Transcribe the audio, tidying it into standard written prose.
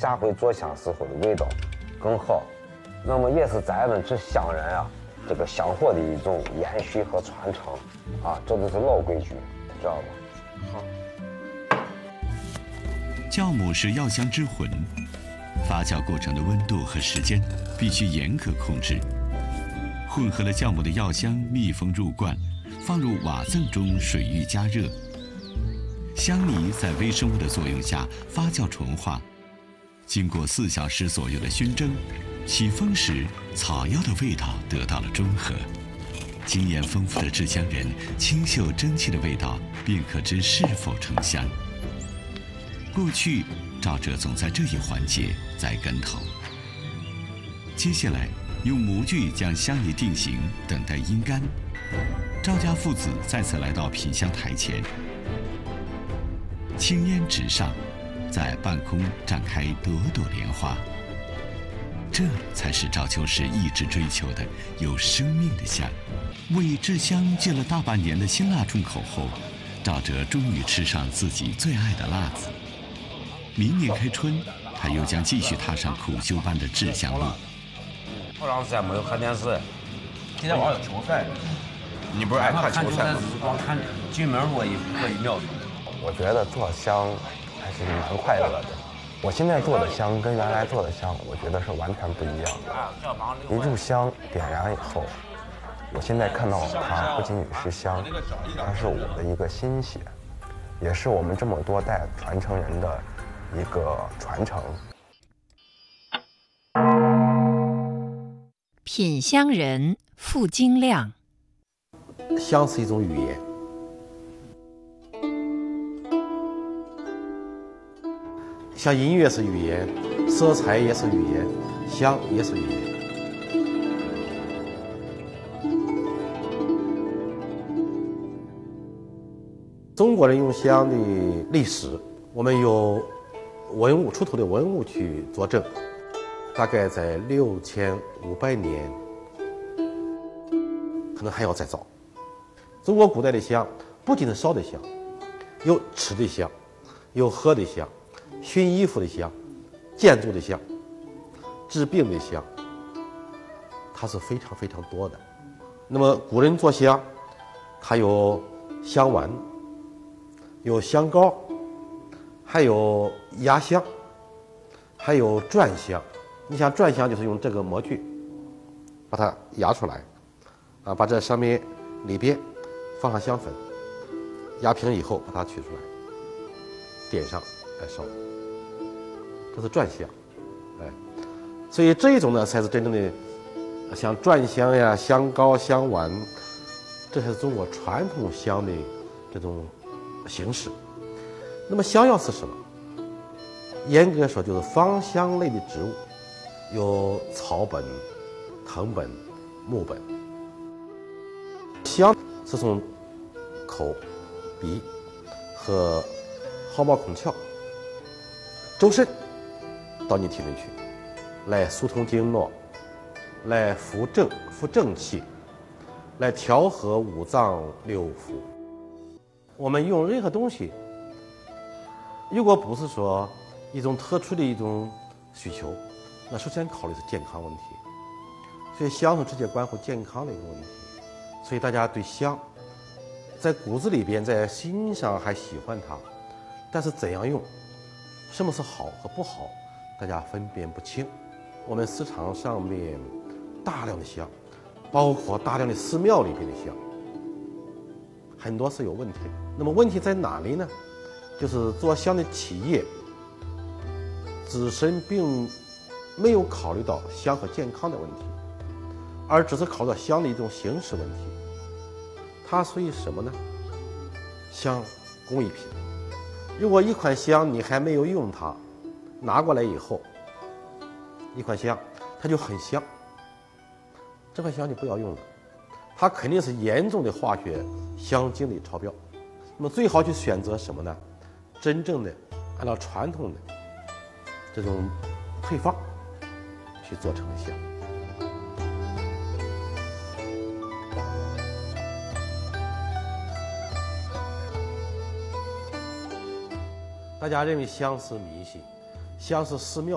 下回做香时候的味道更好。那么也是咱们这乡人啊，这个香火的一种延续和传承啊，这都是老规矩，知道吧？好。 酵母是药香之魂，发酵过程的温度和时间必须严格控制。混合了酵母的药香密封入罐，放入瓦甑中水浴加热。香泥在微生物的作用下发酵纯化，经过4小时左右的熏蒸，起封时草药的味道得到了中和。经验丰富的制香人清嗅蒸汽的味道，便可知是否成香。过去赵哲总在这一环节栽跟头。接下来用模具将香泥定型，等待阴干。赵家父子再次来到品香台前，青烟直上，在半空展开朵朵莲花。这才是赵秋实一直追求的有生命的香。为制香戒了大半年的辛辣重口后，赵哲终于吃上自己最爱的辣子。明年开春，他又将继续踏上苦修般的制香路。 好长时间没有看电视， 今天晚上有球赛，你不是爱看球赛吗？ 只是光看进门过一秒钟。我觉得做香还是蛮快乐的。我现在做的香跟原来做的香，我觉得是完全不一样的。一炷香点燃以后，我现在看到它不仅仅是香，它是我的一个心血，也是我们这么多代传承人的一个传承。 品香人傅金亮。 香是一种语言，像音乐是语言，色彩也是语言，香也是语言。中国人用香的历史，我们有文物出土的文物去佐证，大概在6500年，可能还要再早。中国古代的香不仅是烧的香，有吃的香，有喝的香，熏衣服的香，建筑的香，治病的香，它是非常非常多的。那么古人做香，它有香丸，有香膏，还有压香，还有转香。你想转香就是用这个模具把它压出来，啊，把这上面里边放上香粉，压平以后把它取出来，点上来烧，这是转香，哎，所以这一种呢才是真正的像转香呀、香膏、香丸，这才是中国传统香的这种形式。那么香药是什么？严格说就是芳香类的植物，有草本、藤本、木本。香是从口、鼻和毫毛孔窍周身到你体内去，来疏通经络，来扶正气，来调和五脏六腑。我们用任何东西，如果不是说一种特殊的一种需求，那首先考虑是健康问题。所以香是直接关乎健康的一个问题。所以大家对香在骨子里边，在心上还喜欢它，但是怎样用，什么是好和不好，大家分辨不清。我们市场上面大量的香，包括大量的寺庙里边的香，很多是有问题的。那么问题在哪里呢？就是做香的企业自身并没有考虑到香和健康的问题，而只是考虑到香的一种形式问题。它属于什么呢？香工艺品。如果一款香你还没有用它，拿过来以后，一款香它就很香，这款香就不要用了，它肯定是严重的化学香精的超标。那么最好去选择什么呢？真正的按照传统的这种配方去做成的香。大家认为香是迷信，香是寺庙